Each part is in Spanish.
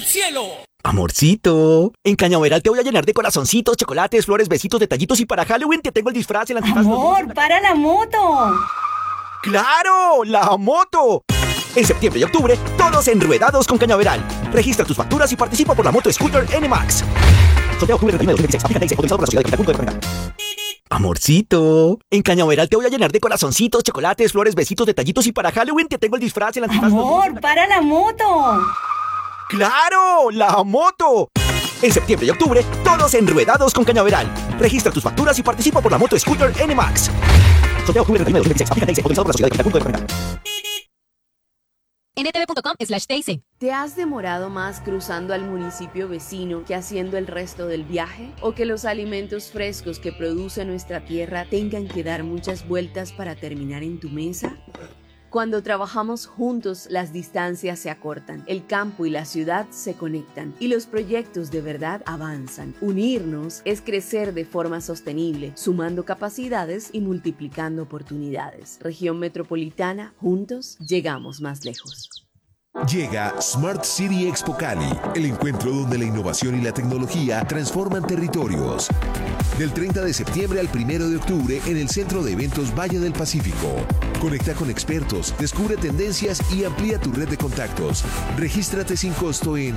cielo. Amorcito, en Cañaveral te voy a llenar de corazoncitos, chocolates, flores, besitos, detallitos y para Halloween te tengo el disfraz, el antifaz. Amor, para la moto. ¡Claro! ¡La moto! En septiembre y octubre, todos enruedados con Cañaveral. Registra tus facturas y participa por la moto scooter NMAX. Sorteo octubre 29 de 2016. Aplica autorizado por la Sociedad de Capital Punto de. Amorcito, en Cañaveral te voy a llenar de corazoncitos, chocolates, flores, besitos, detallitos y para Halloween te tengo el disfraz, el antifaz. Amor, para la moto. ¡Claro! ¡La moto! En septiembre y octubre, todos enruedados con Cañaveral. Registra tus facturas y participa por la moto scooter NMAX. Sorteo octubre 29 de 2016. Aplica autorizado por la Sociedad de Capital Punto de. ntv.com/TIC. ¿Te has demorado más cruzando al municipio vecino que haciendo el resto del viaje? ¿O que los alimentos frescos que produce nuestra tierra tengan que dar muchas vueltas para terminar en tu mesa? Cuando trabajamos juntos, las distancias se acortan, el campo y la ciudad se conectan y los proyectos de verdad avanzan. Unirnos es crecer de forma sostenible, sumando capacidades y multiplicando oportunidades. Región Metropolitana, juntos llegamos más lejos. Llega Smart City Expo Cali, el encuentro donde la innovación y la tecnología transforman territorios. Del 30 de septiembre al 1 de octubre en el Centro de Eventos Valle del Pacífico. Conecta con expertos, descubre tendencias y amplía tu red de contactos. Regístrate sin costo en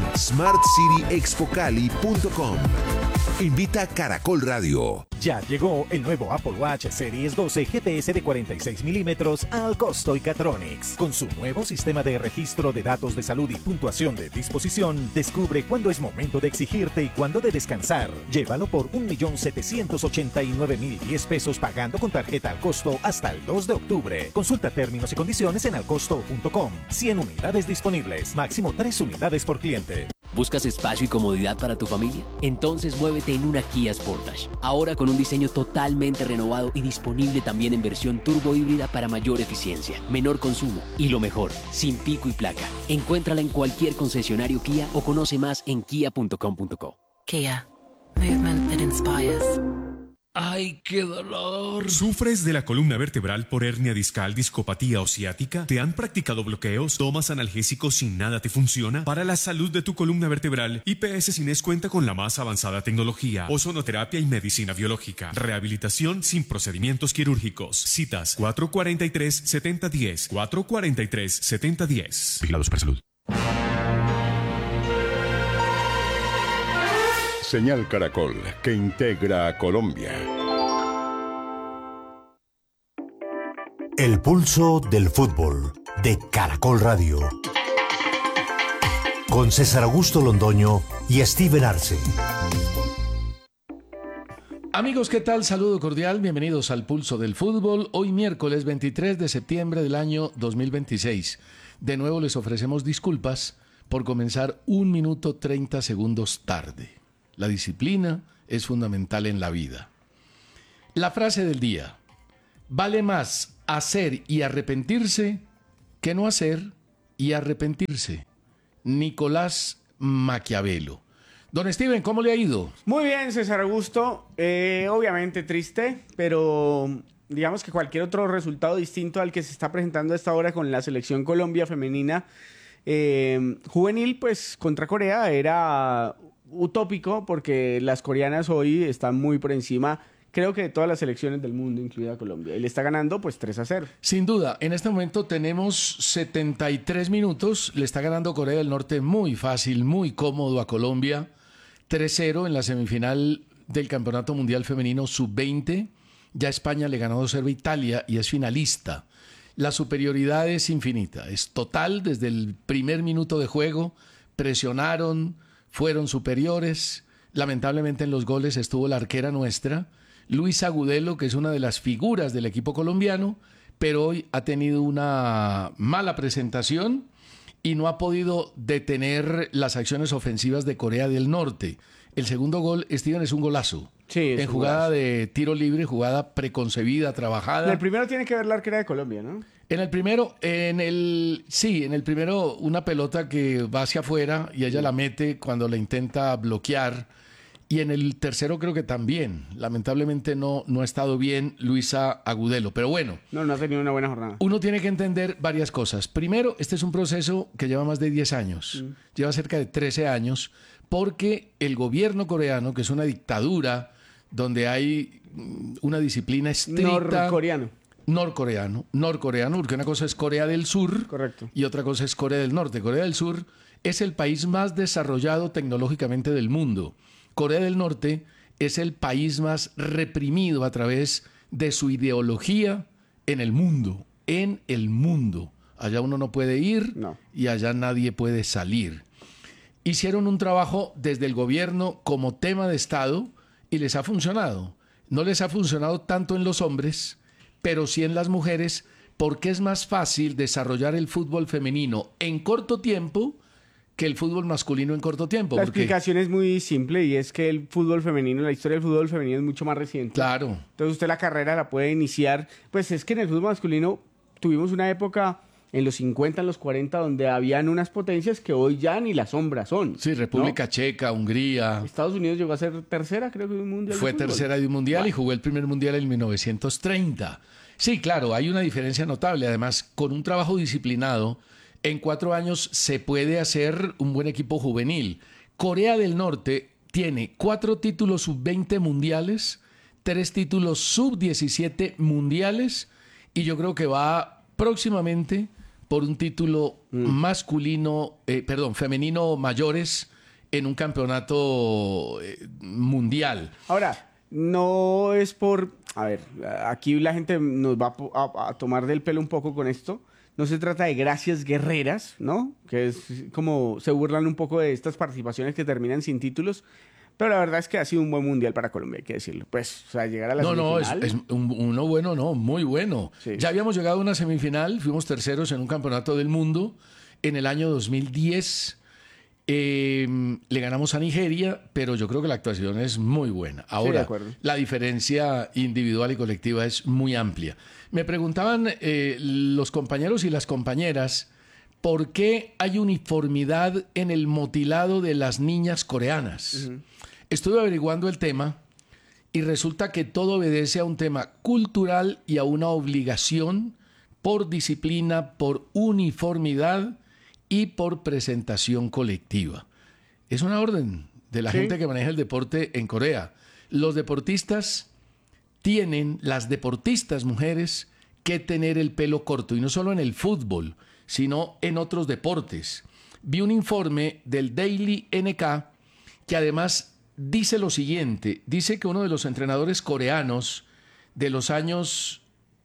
smartcityexpocali.com. Invita Caracol Radio. Ya llegó el nuevo Apple Watch Series 12 GPS de 46 milímetros al costo y Catronics. Con su nuevo sistema de registro de datos de salud y puntuación de disposición, descubre cuándo es momento de exigirte y cuándo de descansar. Llévalo por 1.789.010 pesos pagando con tarjeta al costo hasta el 2 de octubre. Consulta términos y condiciones en alcosto.com. 100 unidades disponibles, máximo 3 unidades por cliente. ¿Buscas espacio y comodidad para tu familia? Entonces muévete en una Kia Sportage. Ahora con un diseño totalmente renovado y disponible también en versión turbo híbrida para mayor eficiencia, menor consumo y lo mejor, sin pico y placa. Encuéntrala en cualquier concesionario Kia o conoce más en kia.com.co. Kia. Movement that inspires. ¡Ay, qué dolor! ¿Sufres de la columna vertebral por hernia discal, discopatía o ciática? ¿Te han practicado bloqueos? ¿Tomas analgésicos y nada te funciona? Para la salud de tu columna vertebral, IPS Cines cuenta con la más avanzada tecnología, ozonoterapia y medicina biológica. Rehabilitación sin procedimientos quirúrgicos. Citas 443-7010. 443-7010. Vigilado Supersalud. Señal Caracol, que integra a Colombia. El pulso del fútbol de Caracol Radio. Con César Augusto Londoño y Steven Arce. Amigos, ¿qué tal? Saludo cordial, bienvenidos al Pulso del Fútbol. Hoy miércoles 23 de septiembre del año 2026. De nuevo les ofrecemos disculpas por comenzar 1 minuto 30 segundos tarde. La disciplina es fundamental en la vida. La frase del día: vale más hacer y arrepentirse que no hacer y arrepentirse. Nicolás Maquiavelo. Don Steven, ¿cómo le ha ido? Muy bien, César Augusto. Obviamente triste, pero digamos que cualquier otro resultado distinto al que se está presentando a esta hora con la selección Colombia femenina juvenil, pues contra Corea era utópico, porque las coreanas hoy están muy por encima, creo que de todas las selecciones del mundo, incluida Colombia, y le está ganando pues 3-0. Sin duda, en este momento tenemos 73 minutos, le está ganando Corea del Norte muy fácil, muy cómodo a Colombia, 3-0 en la semifinal del Campeonato Mundial Femenino Sub-20, ya España le ganó 2-0 a Italia y es finalista. La superioridad es infinita, es total desde el primer minuto de juego, presionaron, fueron superiores. Lamentablemente en los goles estuvo la arquera nuestra, Luisa Agudelo, que es una de las figuras del equipo colombiano, pero hoy ha tenido una mala presentación y no ha podido detener las acciones ofensivas de Corea del Norte. El segundo gol, Steven, es un golazo. Sí, en jugada de tiro libre, jugada preconcebida, trabajada. En el primero tiene que ver la arquera de Colombia, ¿no? En el primero, en el primero una pelota que va hacia afuera y ella la mete cuando la intenta bloquear Y en el tercero creo que también. Lamentablemente no ha estado bien Luisa Agudelo. Pero bueno. No ha tenido una buena jornada. Uno tiene que entender varias cosas. Primero, este es un proceso que lleva más de 10 años. Lleva cerca de 13 años. Porque el gobierno coreano, que es una dictadura donde hay una disciplina estricta... Norcoreano, porque una cosa es Corea del Sur. Correcto. Y otra cosa es Corea del Norte. Corea del Sur es el país más desarrollado tecnológicamente del mundo. Corea del Norte es el país más reprimido a través de su ideología en el mundo. Allá uno no puede ir y allá nadie puede salir. Hicieron un trabajo desde el gobierno como tema de Estado y les ha funcionado. No les ha funcionado tanto en los hombres, pero sí en las mujeres, porque es más fácil desarrollar el fútbol femenino en corto tiempo que el fútbol masculino en corto tiempo. La explicación es muy simple y es que el fútbol femenino, la historia del fútbol femenino es mucho más reciente. Claro. Entonces usted la carrera la puede iniciar, pues es que en el fútbol masculino tuvimos una época en los 50, en los 40, donde habían unas potencias que hoy ya ni la sombra son. Sí, República Checa, Hungría. Estados Unidos llegó a ser tercera, creo que de un mundial. Fue tercera de un mundial y jugó el primer mundial en 1930. Sí, claro, hay una diferencia notable. Además, con un trabajo disciplinado, en 4 años se puede hacer un buen equipo juvenil. Corea del Norte tiene 4 títulos sub-20 mundiales, 3 títulos sub-17 mundiales y yo creo que va próximamente por un título femenino mayores en un campeonato mundial. Ahora, no es por... A ver, aquí la gente nos va a tomar del pelo un poco con esto. No se trata de gracias guerreras, ¿no? Que es como se burlan un poco de estas participaciones que terminan sin títulos. Pero la verdad es que ha sido un buen mundial para Colombia, hay que decirlo. Pues, o sea, llegar a la semifinal... No, es uno bueno, muy bueno. Sí. Ya habíamos llegado a una semifinal, fuimos terceros en un campeonato del mundo en el año 2010. Le ganamos a Nigeria, pero yo creo que la actuación es muy buena. Ahora, la diferencia individual y colectiva es muy amplia. Me preguntaban los compañeros y las compañeras por qué hay uniformidad en el motilado de las niñas coreanas. Estuve averiguando el tema y resulta que todo obedece a un tema cultural y a una obligación por disciplina, por uniformidad y por presentación colectiva. Es una orden de la gente que maneja el deporte en Corea. Los deportistas las deportistas mujeres, que tener el pelo corto, y no solo en el fútbol, sino en otros deportes. Vi un informe del Daily NK que además dice lo siguiente, dice que uno de los entrenadores coreanos de los años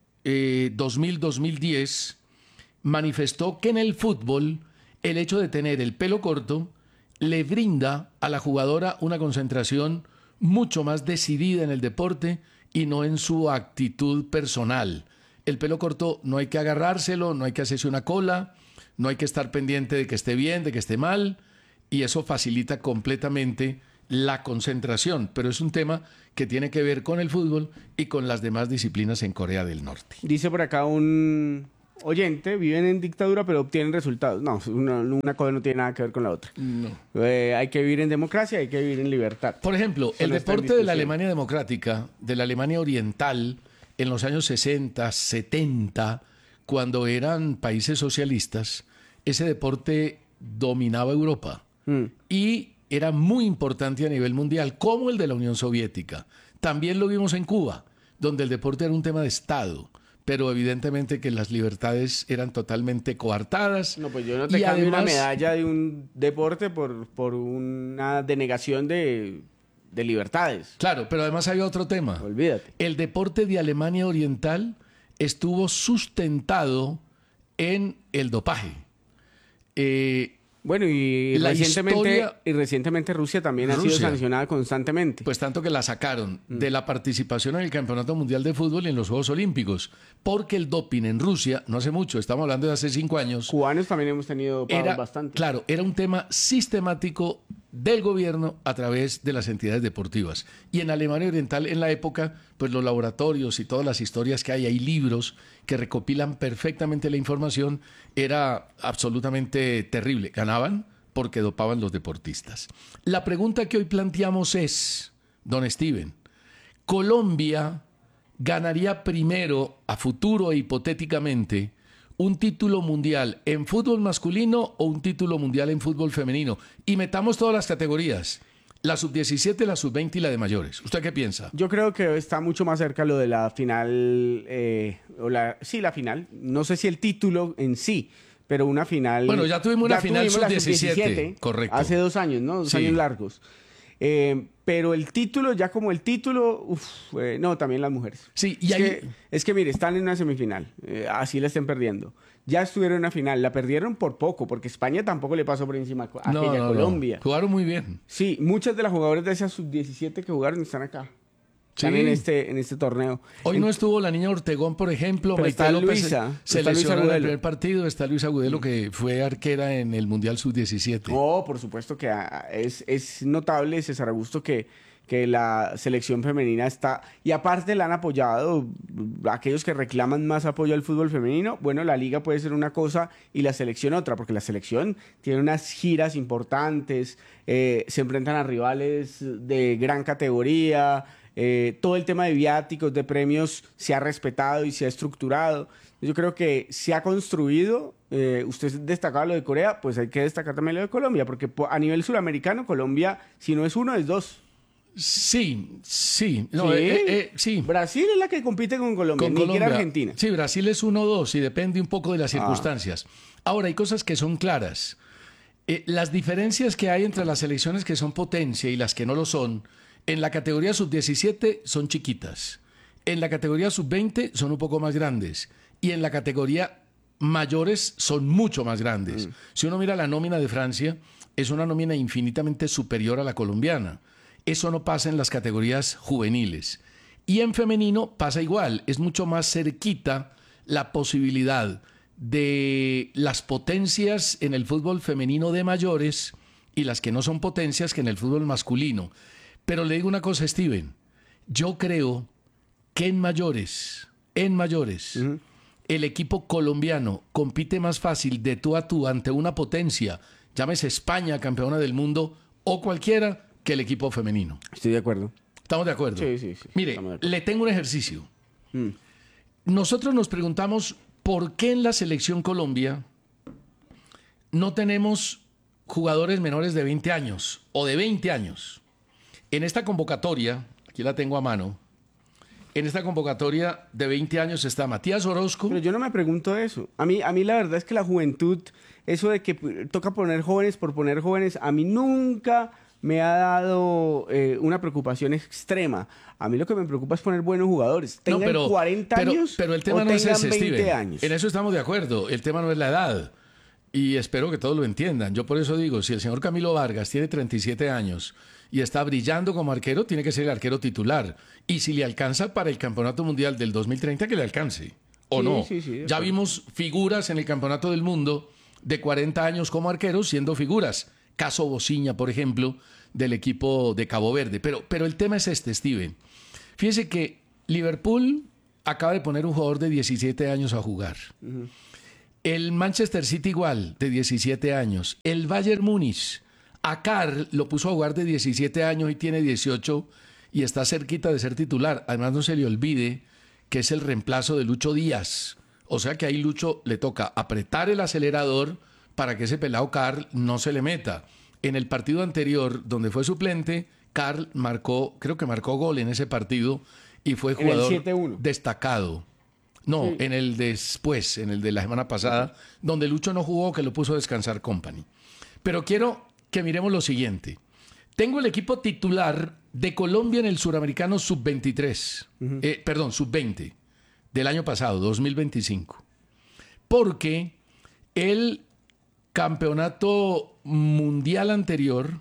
2000-2010 manifestó que en el fútbol el hecho de tener el pelo corto le brinda a la jugadora una concentración mucho más decidida en el deporte y no en su actitud personal. El pelo corto no hay que agarrárselo, no hay que hacerse una cola, no hay que estar pendiente de que esté bien, de que esté mal, y eso facilita completamente la concentración. Pero es un tema que tiene que ver con el fútbol y con las demás disciplinas en Corea del Norte. Dice por acá un oyente, viven en dictadura pero obtienen resultados. No, una cosa no tiene nada que ver con la otra. No. Hay que vivir en democracia, hay que vivir en libertad. Por ejemplo, el deporte de la Alemania democrática, de la Alemania oriental, en los años 60, 70, cuando eran países socialistas, ese deporte dominaba Europa y era muy importante a nivel mundial, como el de la Unión Soviética. También lo vimos en Cuba, donde el deporte era un tema de Estado, pero evidentemente que las libertades eran totalmente coartadas. No, pues yo no te cambio una medalla de un deporte por una denegación de libertades. Claro, pero además hay otro tema. Olvídate. El deporte de Alemania Oriental estuvo sustentado en el dopaje. Bueno, y recientemente Rusia también ha sido sancionada constantemente. Pues tanto que la sacaron de la participación en el Campeonato Mundial de Fútbol y en los Juegos Olímpicos, porque el doping en Rusia, no hace mucho, estamos hablando de hace 5 años. Cubanos también hemos tenido dopados bastante. Claro, era un tema sistemático del gobierno a través de las entidades deportivas. Y en Alemania Oriental, en la época, pues los laboratorios y todas las historias que hay libros que recopilan perfectamente la información, era absolutamente terrible. Ganaban, porque dopaban los deportistas. La pregunta que hoy planteamos es, don Steven, ¿Colombia ganaría primero, a futuro e hipotéticamente, un título mundial en fútbol masculino o un título mundial en fútbol femenino? Y metamos todas las categorías, la sub-17, la sub-20 y la de mayores. ¿Usted qué piensa? Yo creo que está mucho más cerca lo de la final, la final. No sé si el título en sí, pero una final... Bueno, ya tuvimos una final sub-17, correcto. Hace 2 años, ¿no? 2 años largos. Pero el título, ya como el título, no, también las mujeres. Sí, y es que mire, están en una semifinal, así la estén perdiendo. Ya estuvieron en una final, la perdieron por poco, porque España tampoco le pasó por encima a aquella Colombia. No. Jugaron muy bien. Sí, muchas de las jugadoras de esas sub-17 que jugaron están acá. Están en este torneo. Hoy no estuvo la niña Ortegón, por ejemplo. Pero está Luisa. Se lesionó en el primer partido. Está Luisa Agudelo, que fue arquera en el Mundial Sub-17. Oh, por supuesto que es notable, César Augusto, que la selección femenina está... Y aparte la han apoyado aquellos que reclaman más apoyo al fútbol femenino. Bueno, la liga puede ser una cosa y la selección otra, porque la selección tiene unas giras importantes, se enfrentan a rivales de gran categoría... todo el tema de viáticos, de premios, se ha respetado y se ha estructurado. Yo creo que se ha construido. Usted destacaba lo de Corea, pues hay que destacar también lo de Colombia, porque a nivel suramericano, Colombia, si no es 1, es 2. Sí. No, sí. Brasil es la que compite con Colombia, ni siquiera Argentina. Sí, Brasil es 1-2 y depende un poco de las circunstancias. Ahora, hay cosas que son claras. Las diferencias que hay entre las selecciones que son potencia y las que no lo son, en la categoría sub-17 son chiquitas, en la categoría sub-20 son un poco más grandes y en la categoría mayores son mucho más grandes. Si uno mira la nómina de Francia, es una nómina infinitamente superior a la colombiana. Eso no pasa en las categorías juveniles. Y en femenino pasa igual, es mucho más cerquita la posibilidad de las potencias en el fútbol femenino de mayores y las que no son potencias que en el fútbol masculino. Pero le digo una cosa, Steven, yo creo que en mayores, el equipo colombiano compite más fácil de tú a tú ante una potencia, llámese España, campeona del mundo, o cualquiera, que el equipo femenino. Estoy de acuerdo. ¿Estamos de acuerdo? Sí. Mire, le tengo un ejercicio. Nosotros nos preguntamos por qué en la selección Colombia no tenemos jugadores menores de 20 años o de 20 años. En esta convocatoria, aquí la tengo a mano, en esta convocatoria de 20 años está Matías Orozco. Pero yo no me pregunto eso. A mí la verdad es que la juventud, eso de que toca poner jóvenes por poner jóvenes, a mí nunca me ha dado una preocupación extrema. A mí lo que me preocupa es poner buenos jugadores. Tengan 40 años pero el tema o no es ese, 20 Steven. años. En eso estamos de acuerdo. El tema no es la edad. Y espero que todos lo entiendan. Yo por eso digo, si el señor Camilo Vargas tiene 37 años y está brillando como arquero, tiene que ser el arquero titular. Y si le alcanza para el Campeonato Mundial del 2030, que le alcance. ¿O no? Sí, ya vimos figuras en el Campeonato del Mundo de 40 años como arqueros siendo figuras. Caso Bociña, por ejemplo, del equipo de Cabo Verde. Pero el tema es este, Steven. Fíjese que Liverpool acaba de poner un jugador de 17 años a jugar. El Manchester City igual, de 17 años. El Bayern Múnich, a Carl lo puso a jugar de 17 años y tiene 18 y está cerquita de ser titular. Además, no se le olvide que es el reemplazo de Lucho Díaz. O sea que ahí Lucho le toca apretar el acelerador para que ese pelado Carl no se le meta. En el partido anterior, donde fue suplente, Carl creo que marcó gol en ese partido y fue jugador destacado. No, sí. En el después, en el de la semana pasada, donde Lucho no jugó, que lo puso a descansar Company. Pero quiero que miremos lo siguiente. Tengo el equipo titular de Colombia en el Suramericano Sub-23, Sub-20, del año pasado, 2025. Porque el campeonato mundial anterior,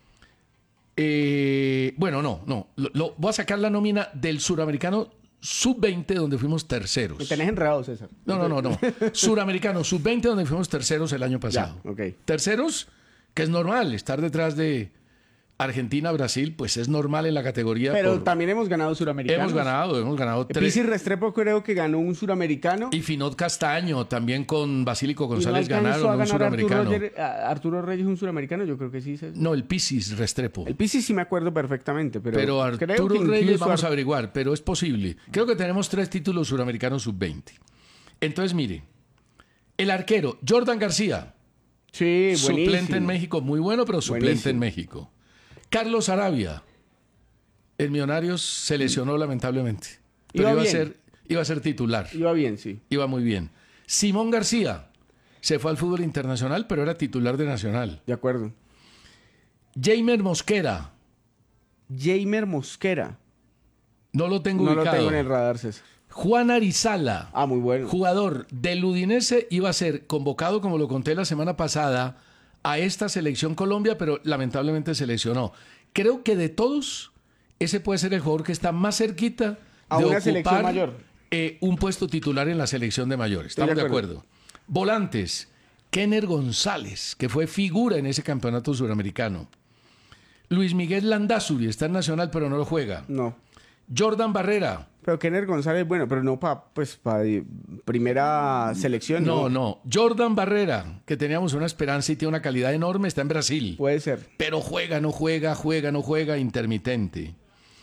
voy a sacar la nómina del Suramericano Sub-20, donde fuimos terceros. Me tenés enredado, César. No. Suramericano Sub-20, donde fuimos terceros el año pasado. Ya, okay. Terceros, que es normal, estar detrás de Argentina-Brasil, pues es normal en la categoría. Pero también hemos ganado suramericanos. Hemos ganado 3. Pisis Restrepo creo que ganó un suramericano. Y Finot Castaño, también con Basílico González ¿No alcanzó ganaron un suramericano. Arturo Reyes un suramericano? Yo creo que sí. No, el Pisis Restrepo. El Pisis sí me acuerdo perfectamente. Pero Arturo Reyes vamos a averiguar, pero es posible. Creo que tenemos 3 títulos suramericanos sub-20. Entonces, mire, el arquero, Jordan García. Sí, buenísimo. Suplente en México, muy bueno, pero suplente Buenísimo. en México. Carlos Arabia, el Millonarios se lesionó lamentablemente, pero iba a ser titular. Iba bien, sí. Iba muy bien. Simón García se fue al fútbol internacional, pero era titular de Nacional. De acuerdo. Jamer Mosquera. No lo tengo ubicado. No lo tengo en el radar, César. Juan Arizala. Muy bueno. Jugador del Udinese, iba a ser convocado, como lo conté la semana pasada, a esta selección Colombia, pero lamentablemente se lesionó. Creo que de todos, ese puede ser el jugador que está más cerquita a de una ocupar selección mayor. Un puesto titular en la selección de mayores. Estamos de acuerdo. Volantes, Kenner González, que fue figura en ese campeonato suramericano. Luis Miguel Landázuri, está en Nacional, pero no lo juega. No. Jordan Barrera. Pero Kenner González, bueno, pero no para primera selección. No. Jordan Barrera, que teníamos una esperanza y tiene una calidad enorme, está en Brasil. Puede ser. Pero no juega, intermitente.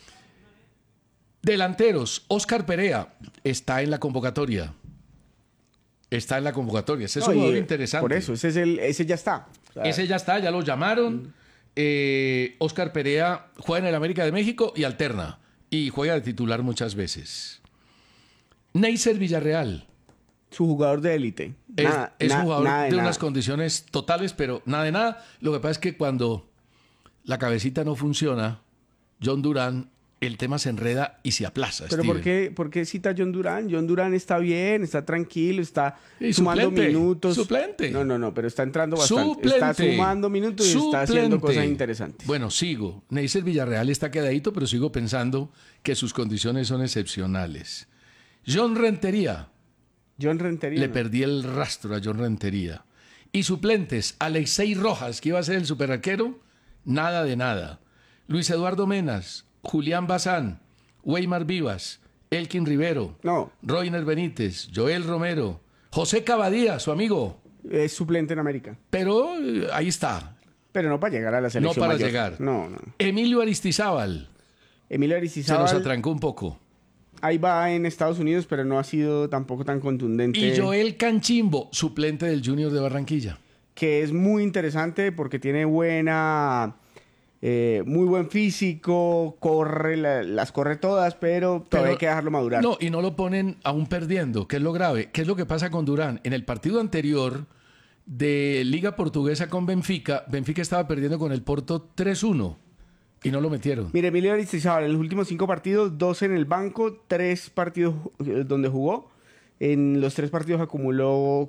Delanteros, Oscar Perea, está en la convocatoria. Ese es un jugador interesante. Por eso, ese ya está. O sea, ese ya está, ya lo llamaron. Oscar Perea juega en el América de México y alterna. Y juega de titular muchas veces. Villarreal. Su jugador de élite. Es un jugador de unas condiciones totales, pero nada de nada. Lo que pasa es que cuando la cabecita no funciona, John Durán, el tema se enreda y se aplaza. ¿Pero por qué cita a John Durán? John Durán está bien, está tranquilo, está sumando minutos. Suplente. No, pero está entrando bastante. Está sumando minutos y está haciendo cosas interesantes. Bueno, sigo. Neisser Villarreal está quedadito, pero sigo pensando que sus condiciones son excepcionales. John Rentería. Le perdí el rastro a John Rentería. Y suplentes, Alexei Rojas, que iba a ser el superarquero, nada de nada. Luis Eduardo Menas, Julián Bazán, Weimar Vivas, Elkin Rivero, Roiner Benítez, Joel Romero, José Cavadía, su amigo. Es suplente en América. Pero ahí está. Pero no para llegar a la selección No para mayor. llegar. No. Emilio Aristizábal. Se nos atrancó un poco. Ahí va en Estados Unidos, pero no ha sido tampoco tan contundente. Y Joel Canchimbo, suplente del Junior de Barranquilla. Que es muy interesante porque tiene muy buen físico, las corre todas, pero todavía hay que dejarlo madurar. No, y no lo ponen aún perdiendo, que es lo grave. ¿Qué es lo que pasa con Durán? En el partido anterior de Liga Portuguesa con Benfica estaba perdiendo con el Porto 3-1 y no lo metieron. Mire, Emilio Aristizábal, en los últimos 5 partidos, 2 en el banco, 3 partidos donde jugó. En los 3 partidos acumuló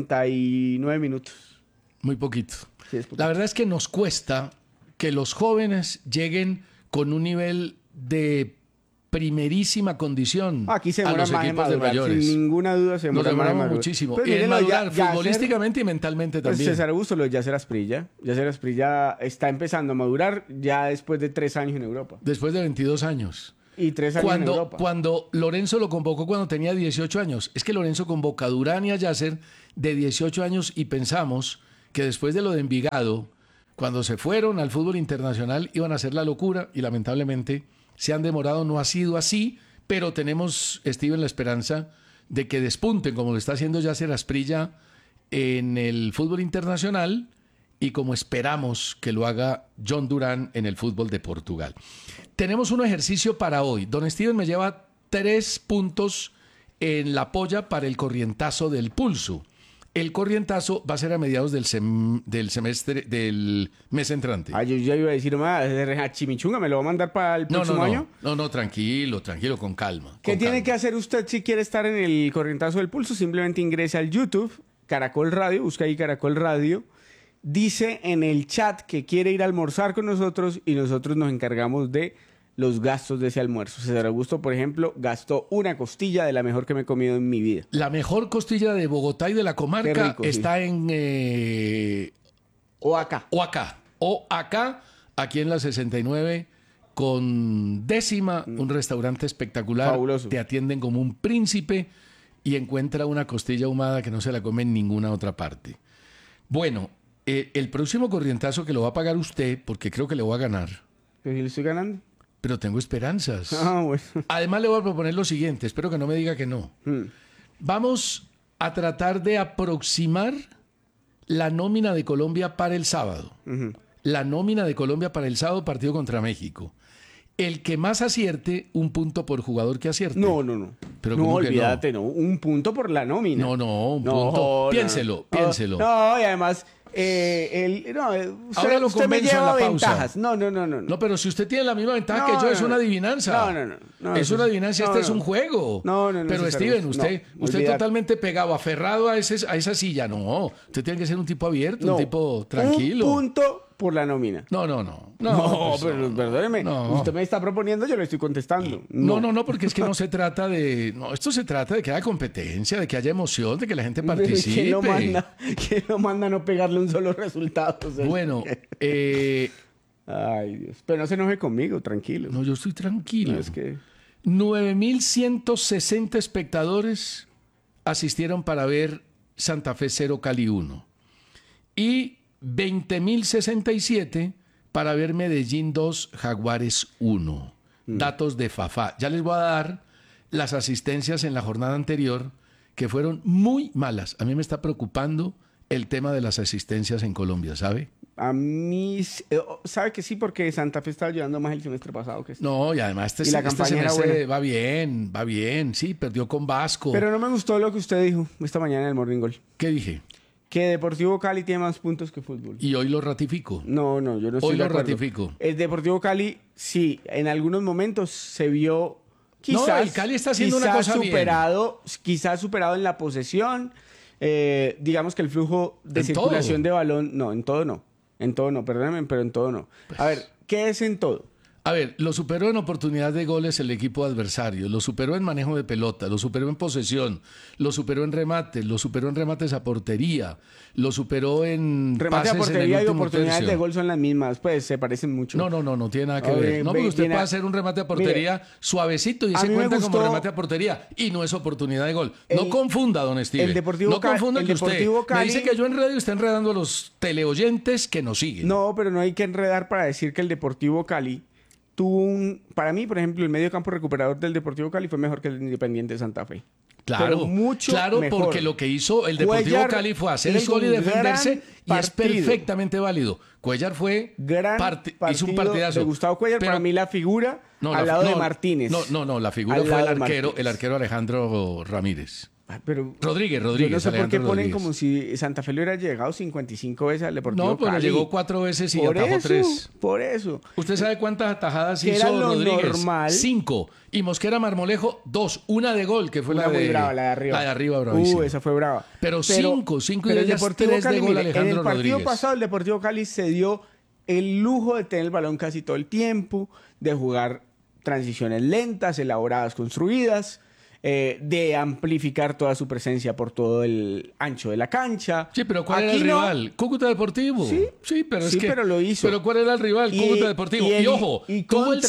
49 minutos. Muy poquito. Sí, es poquito. La verdad es que nos cuesta que los jóvenes lleguen con un nivel de primerísima condición. Aquí se a demora los más en equipos de madurar, mayores. sin ninguna duda se demora Nos más en demoramos madurar. muchísimo. Pues Y en mírenlo, madurar Yasser, futbolísticamente y mentalmente pues también. César Augusto, lo de Yasser Asprilla. Yasser Asprilla está empezando a madurar ya después de 3 años en Europa. Después de 22 años. Y 3 años en Europa. Cuando Lorenzo lo convocó cuando tenía 18 años. Es que Lorenzo convoca a Durán y a Yasser de 18 años y pensamos que después de lo de Envigado, cuando se fueron al fútbol internacional iban a hacer la locura y lamentablemente se han demorado. No ha sido así, pero tenemos, Steven, la esperanza de que despunten como lo está haciendo Yasser Asprilla en el fútbol internacional y como esperamos que lo haga John Durán en el fútbol de Portugal. Tenemos un ejercicio para hoy. Don Steven me lleva 3 puntos en la polla para el corrientazo del pulso. El corrientazo va a ser a mediados del semestre, del mes entrante. Yo ya iba a decir, chimichunga, ¿me lo va a mandar para el próximo año? No, tranquilo, con calma. ¿Qué tiene que hacer usted si quiere estar en el corrientazo del pulso? Simplemente ingrese al YouTube, Caracol Radio, busca ahí Caracol Radio, dice en el chat que quiere ir a almorzar con nosotros y nosotros nos encargamos de los gastos de ese almuerzo. César Augusto, por ejemplo, gastó una costilla de la mejor que me he comido en mi vida. La mejor costilla de Bogotá y de la comarca rico, está en Oaxaca. Oaxaca, aquí en la 69, con décima, un restaurante espectacular. Fabuloso. Te atienden como un príncipe y encuentra una costilla ahumada que no se la come en ninguna otra parte. Bueno, el próximo corrientazo que lo va a pagar usted, porque creo que le voy a ganar. ¿Pero si le estoy ganando? Pero tengo esperanzas. Bueno. Además le voy a proponer lo siguiente, espero que no me diga que no. Vamos a tratar de aproximar la nómina de Colombia para el sábado. La nómina de Colombia para el sábado, partido contra México. El que más acierte, un punto por jugador que acierte. No. Pero no, ¿cómo que olvídate, no? Un punto por la nómina. No, un punto. Piénselo. No, y además, ahora lo usted me convenzo en lleva la pausa. ventajas. No. No, pero si usted tiene la misma ventaja que yo, es una adivinanza. No, es una adivinanza, es un juego. No. Pero Steven, usted olvídate. totalmente pegado, aferrado a esa silla. No, usted tiene que ser un tipo abierto, un tipo tranquilo. Un punto por la nómina. No, Pero perdóneme. No. Usted me está proponiendo, yo le estoy contestando. No, porque es que no se trata de... No, esto se trata de que haya competencia, de que haya emoción, de que la gente participe. ¿Quién lo manda a no pegarle un solo resultado? O sea, Bueno, ay, Dios. Pero no se enoje conmigo, tranquilo. No, yo estoy tranquilo. No, es que... 9.160 espectadores asistieron para ver Santa Fe 0 Cali 1. Y 20.067 para ver Medellín 2 Jaguares 1. Datos de Fafá. Ya les voy a dar las asistencias en la jornada anterior, que fueron muy malas. A mí me está preocupando el tema de las asistencias en Colombia, ¿sabe? A mí, ¿sabe que sí? Porque Santa Fe estaba llevando más el semestre pasado que este. No, y además la campaña era semestre va bien, sí, perdió con Vasco. Pero no me gustó lo que usted dijo esta mañana en el Morning Goal. ¿Qué dije? Que Deportivo Cali tiene más puntos que fútbol. Y hoy lo ratifico. No, yo no estoy hoy de lo acuerdo. ratifico. El Deportivo Cali, sí, en algunos momentos se vio quizás... No, el Cali está haciendo una cosa superado, bien. Quizás superado en la posesión. Digamos que el flujo de circulación de balón... No, en todo no. Perdónenme, pero en todo no. A ver, ¿qué es en todo? A ver, lo superó en oportunidad de goles el equipo adversario, lo superó en manejo de pelota, lo superó en posesión, lo superó en remates, lo superó en remates a portería, lo superó en remate pases a portería en el y último oportunidades tercio. de gol son las mismas, pues se parecen mucho. No tiene nada que ver. No, porque usted puede hacer un remate a portería suavecito y se cuenta como remate a portería y no es oportunidad de gol. No confunda, don Steven. El Deportivo no confunda el que usted Deportivo Cali... me dice que yo enredo y está enredando a los teleoyentes que nos siguen. No, pero no hay que enredar para decir que el Deportivo Cali tuvo para mí, por ejemplo, el medio campo recuperador del Deportivo Cali fue mejor que el Independiente de Santa Fe. Claro, mejor. Porque lo que hizo el Deportivo Cuellar Cali fue hacer el gol y defenderse y es perfectamente válido. Cuellar fue hizo un partidazo. De Gustavo Cuellar, para mí la figura al lado de Martínez. No, la figura fue el arquero Alejandro Ramírez. Pero Rodríguez. Yo no sé por qué ponen Rodríguez. como si Santa Fe le hubiera llegado 55 veces al Deportivo No, pero Cali. llegó 4 veces y atajó 3. Por eso. ¿Usted sabe cuántas atajadas hizo Rodríguez? Normal. 5. Y Mosquera Marmolejo, 2. Una de gol, que fue la de brava, la de arriba. La de arriba, bravísima. Esa fue brava. Pero 5 y de ellas 3 de gol Alejandro Rodríguez. En el partido pasado, el Deportivo Cali se dio el lujo de tener el balón casi todo el tiempo, de jugar transiciones lentas, elaboradas, construidas, de amplificar toda su presencia por todo el ancho de la cancha. Sí, pero ¿cuál era el rival? Cúcuta Deportivo. Sí, pero lo hizo. Pero ¿cuál era el rival? Cúcuta Deportivo. Y ojo, tuvo el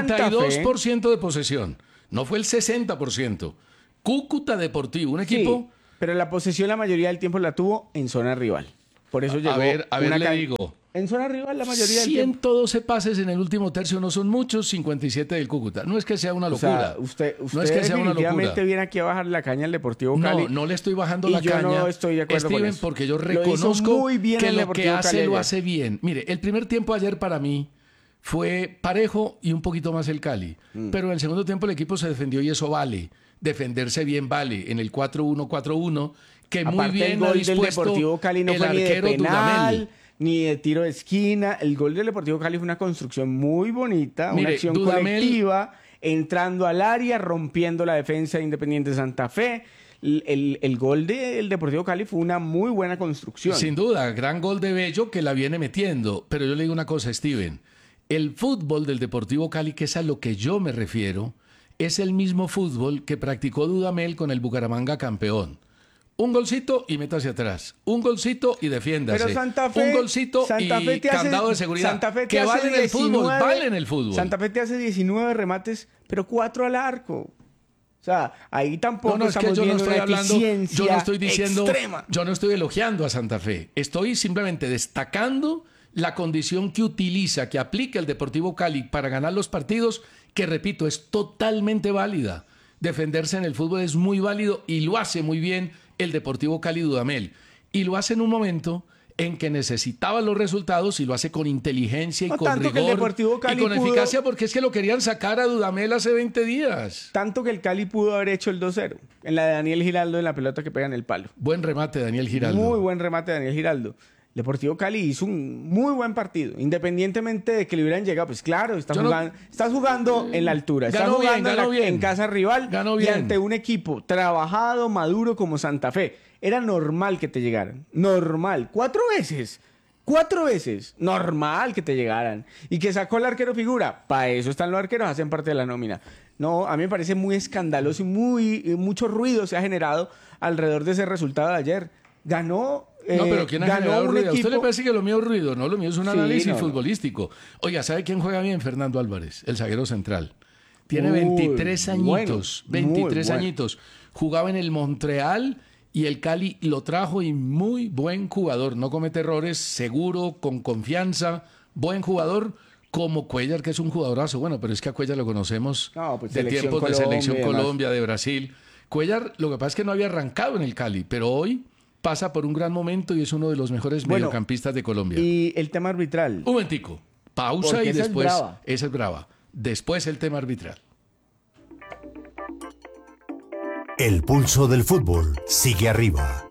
52% de posesión. No fue el 60%. Cúcuta Deportivo, un equipo... Sí, pero la posesión la mayoría del tiempo la tuvo en zona rival. Por eso llegó... A ver, le digo... En zona rival la mayoría del tiempo. 112 pases en el último tercio no son muchos, 57 del Cúcuta. No es que sea una locura. O sea, usted no es que sea una locura. Definitivamente viene aquí a bajar la caña al Deportivo Cali. No le estoy bajando la caña. Yo no estoy de acuerdo Steven, con eso. Porque yo reconozco muy bien que lo que hace Cali lo hace bien. Mire, el primer tiempo ayer para mí fue parejo y un poquito más el Cali. Pero en el segundo tiempo el equipo se defendió y eso vale. Defenderse bien vale. En el 4-1-4-1, que aparte, muy bien el gol ha dispuesto del Deportivo Cali no el fue arquero ni de penal, Dudamel. Ni de tiro de esquina. El gol del Deportivo Cali fue una construcción muy bonita, una acción colectiva, entrando al área, rompiendo la defensa de Independiente Santa Fe. El gol del Deportivo Cali fue una muy buena construcción. Sin duda, gran gol de Bello que la viene metiendo. Pero yo le digo una cosa, Steven. El fútbol del Deportivo Cali, que es a lo que yo me refiero, es el mismo fútbol que practicó Dudamel con el Bucaramanga campeón. Un golcito y meta hacia atrás. Un golcito y defiéndase. Pero Santa Fe, un golcito y candado de seguridad. Santa Fe te que hace vale en el fútbol, vale en el fútbol. Santa Fe te hace 19 remates, pero 4 al arco. O sea, ahí tampoco estamos viendo una eficiencia yo no estoy diciendo, extrema. yo no estoy elogiando a Santa Fe. Estoy simplemente destacando la condición que utiliza, que aplica el Deportivo Cali para ganar los partidos, que repito, es totalmente válida. Defenderse en el fútbol es muy válido y lo hace muy bien el Deportivo Cali Dudamel. Y lo hace en un momento en que necesitaba los resultados y lo hace con inteligencia y No, con tanto que el rigor Deportivo Cali y con pudo- eficacia, porque es que lo querían sacar a Dudamel hace 20 días. Tanto que el Cali pudo haber hecho el 2-0 en la de Daniel Giraldo en la pelota que pega en el palo. Buen remate, Daniel Giraldo. Muy buen remate de Daniel Giraldo. El Deportivo Cali hizo un muy buen partido, independientemente de que le hubieran llegado. Pues claro, estás jugando en la altura, estás Ganó bien, jugando ganó bien. en casa rival Ganó y bien. ante un equipo trabajado, maduro como Santa Fe. Era normal que te llegaran. Normal. 4 veces. 4 veces. Normal que te llegaran. Y que sacó el arquero figura. Para eso están los arqueros, hacen parte de la nómina. No, a mí me parece muy escandaloso y mucho ruido se ha generado alrededor de ese resultado de ayer. Ganó. No, pero ¿quién ha ganó generado un ruido? ¿A usted equipo- le parece que lo mío es ruido? No, lo mío es un Sí, análisis no. futbolístico. Oiga, ¿sabe quién juega bien? Fernando Álvarez, el zaguero central. Tiene Muy 23 añitos. bueno, 23 muy bueno. añitos. Jugaba en el Montreal y el Cali lo trajo y muy buen jugador. No comete errores, seguro, con confianza. Buen jugador como Cuellar, que es un jugadorazo. Bueno, pero es que a Cuellar lo conocemos No, pues, de Selección tiempos de Colombia Selección y demás. Colombia, de Brasil. Cuellar, lo que pasa es que no había arrancado en el Cali, pero hoy pasa por un gran momento y es uno de los mejores Bueno, mediocampistas de Colombia. Y el tema arbitral. Un momentico, pausa Porque y esa es después... brava. Esa es brava. Después el tema arbitral. El pulso del fútbol sigue arriba.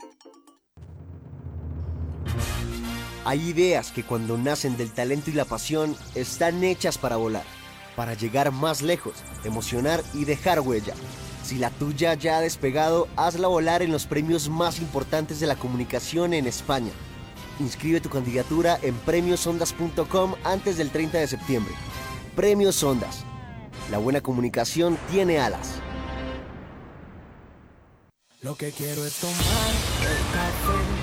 Hay ideas que cuando nacen del talento y la pasión están hechas para volar, para llegar más lejos, emocionar y dejar huella. Si la tuya ya ha despegado, hazla volar en los premios más importantes de la comunicación en España. Inscribe tu candidatura en premiosondas.com antes del 30 de septiembre. Premios Ondas. La buena comunicación tiene alas. Lo que quiero es tomar el café.